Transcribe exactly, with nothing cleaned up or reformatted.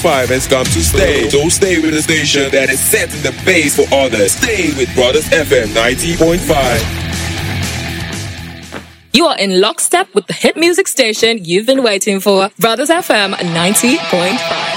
five has come to stay. So stay with the station that is setting the pace for others. Stay with Brothers F M ninety point five. You are in lockstep with the hit music station you've been waiting for. Brothers F M ninety point five.